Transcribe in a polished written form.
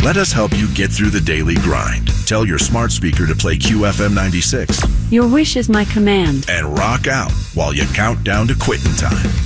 Let us help you get through the daily grind. Tell your smart speaker to play QFM 96. Your wish is my command. And rock out while you count down to quitting time.